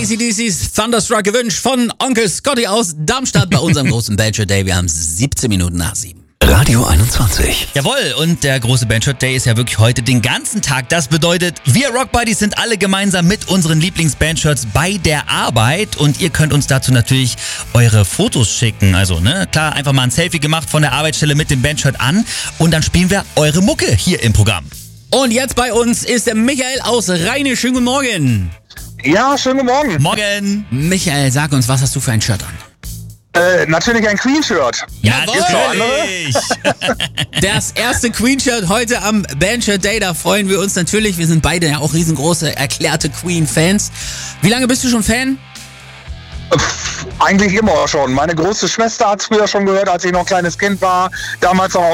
AC/DC's Thunderstruck gewünscht von Onkel Scotty aus Darmstadt bei unserem großen Bandshot Day. Wir haben 17 Minuten nach 7. Radio 21. Jawohl, und der große Bandshot Day ist ja wirklich heute den ganzen Tag. Das bedeutet, wir Rock Buddies sind alle gemeinsam mit unseren Lieblings-Bandshirts bei der Arbeit und ihr könnt uns dazu natürlich eure Fotos schicken. Also, klar, einfach mal ein Selfie gemacht von der Arbeitsstelle mit dem Bandshirt an und dann spielen wir eure Mucke hier im Programm. Und jetzt bei uns ist der Michael aus Rheine. Schönen guten Morgen. Ja, schönen guten Morgen. Morgen. Michael, sag uns, was hast du für ein Shirt an? Natürlich ein Queen-Shirt. Natürlich! Das erste Queen-Shirt heute am Bandshot Day, da freuen wir uns natürlich. Wir sind beide ja auch riesengroße, erklärte Queen-Fans. Wie lange bist du schon Fan? Eigentlich immer schon. Meine große Schwester hat es früher schon gehört, als ich noch ein kleines Kind war. Damals auch